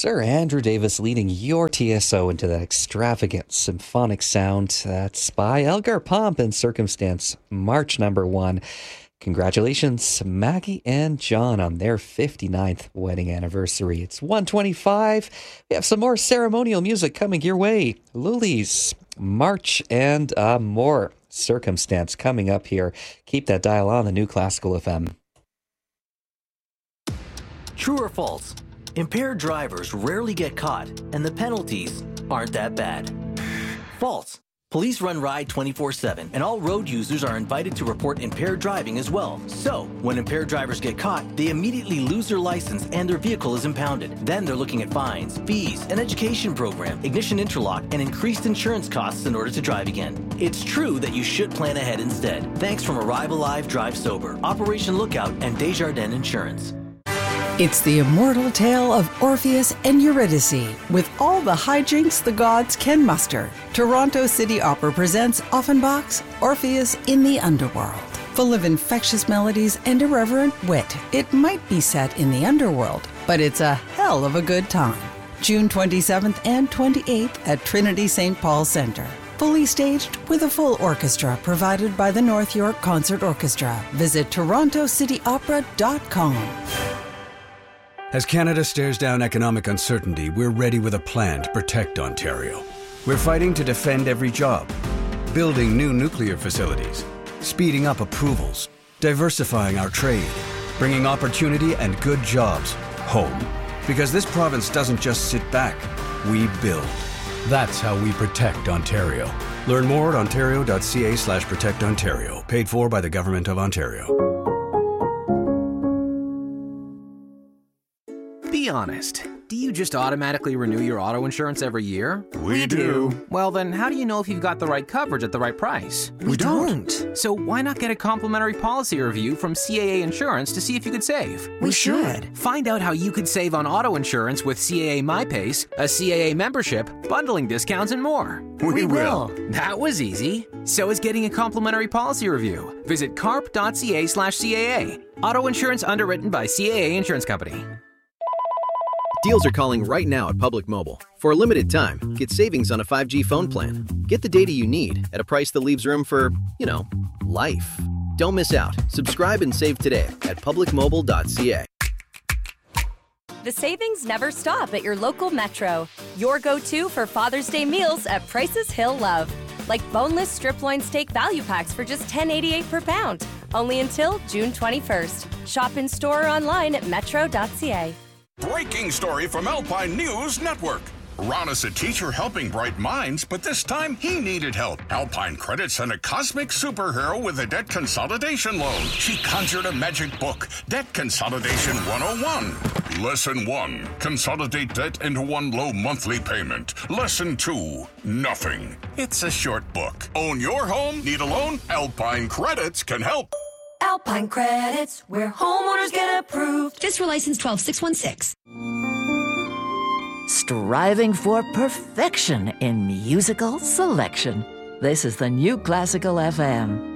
Sir Andrew Davis leading your TSO into that extravagant symphonic sound. That's by Elgar Pomp and Circumstance, March number 1. Congratulations, Maggie and John, on their 59th wedding anniversary. It's 1:25. We have some more ceremonial music coming your way. Luli's, March, and more Circumstance coming up here. Keep that dial on the New Classical FM. True or false? Impaired drivers rarely get caught, and the penalties aren't that bad. False. Police run Ride 24/7, and all road users are invited to report impaired driving as well. So, when impaired drivers get caught, they immediately lose their license and their vehicle is impounded. Then they're looking at fines, fees, an education program, ignition interlock, and increased insurance costs in order to drive again. It's true that you should plan ahead instead. Thanks from Arrive Alive, Drive Sober, Operation Lookout, and Desjardins Insurance. It's the immortal tale of Orpheus and Eurydice, with all the hijinks the gods can muster. Toronto City Opera presents Offenbach's Orpheus in the Underworld. Full of infectious melodies and irreverent wit, it might be set in the underworld, but it's a hell of a good time. June 27th and 28th at Trinity St. Paul Centre. Fully staged with a full orchestra provided by the North York Concert Orchestra. Visit torontocityopera.com. As Canada stares down economic uncertainty, we're ready with a plan to protect Ontario. We're fighting to defend every job, building new nuclear facilities, speeding up approvals, diversifying our trade, bringing opportunity and good jobs home. Because this province doesn't just sit back, we build. That's how we protect Ontario. Learn more at ontario.ca/protectontario. Paid for by the Government of Ontario. Be honest. Do you just automatically renew your auto insurance every year? We do. Well, then how do you know if you've got the right coverage at the right price? We don't. So why not get a complimentary policy review from CAA Insurance to see if you could save? We should. Find out how you could save on auto insurance with CAA MyPace, a CAA membership, bundling discounts, and more. We will. That was easy. So is getting a complimentary policy review. Visit carp.ca/CAA. Auto insurance underwritten by CAA Insurance Company. Deals are calling right now at Public Mobile. For a limited time, get savings on a 5G phone plan. Get the data you need at a price that leaves room for, life. Don't miss out. Subscribe and save today at publicmobile.ca. The savings never stop at your local Metro. Your go-to for Father's Day meals at prices he'll love. Like boneless strip loin steak value packs for just $10.88 per pound. Only until June 21st. Shop in store or online at metro.ca. Breaking story from Alpine News Network. Ron is a teacher helping bright minds, but this time he needed help. Alpine Credit sent a cosmic superhero with a debt consolidation loan. She conjured a magic book, Debt Consolidation 101. Lesson 1, consolidate debt into one low monthly payment. Lesson 2, nothing. It's a short book. Own your home? Need a loan? Alpine Credits can help. Alpine Credits, where homeowners get approved. FSRA license 12616. Striving for perfection in musical selection. This is the New Classical FM.